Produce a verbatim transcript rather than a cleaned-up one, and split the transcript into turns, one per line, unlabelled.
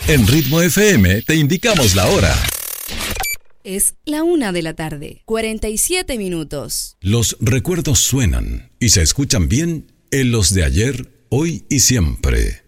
En Ritmo F M te indicamos la hora.
Es la una de la tarde, cuarenta y siete minutos.
Los recuerdos suenan y se escuchan bien en los de ayer, hoy y siempre.